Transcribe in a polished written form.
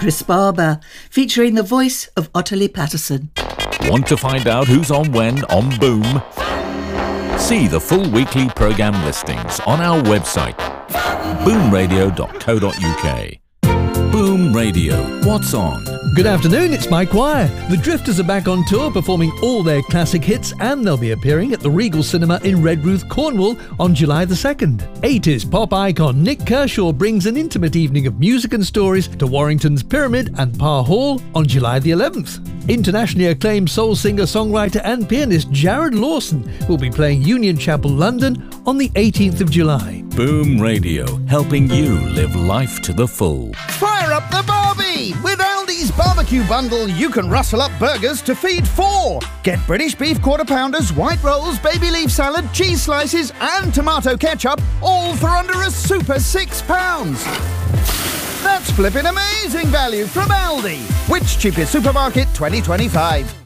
Chris Barber, featuring the voice of Ottilie Patterson. Want to find out who's on when on Boom? See the full weekly programme listings on our website, boomradio.co.uk. Boom Radio, what's on? Good afternoon, it's Mike Wire. The Drifters are back on tour performing all their classic hits, and they'll be appearing at the Regal Cinema in Redruth, Cornwall on July the 2nd. 80s pop icon Nick Kershaw brings an intimate evening of music and stories to Warrington's Pyramid and Parr Hall on July the 11th. Internationally acclaimed soul singer, songwriter and pianist Jared Lawson will be playing Union Chapel, London on the 18th of July. Boom Radio, helping you live life to the full. Fire up the barbie! With Aldi's barbecue bundle, you can rustle up burgers to feed 4. Get British beef quarter pounders, white rolls, baby leaf salad, cheese slices and tomato ketchup, all for under a super £6. That's flipping amazing value from Aldi. Which cheapest supermarket 2025?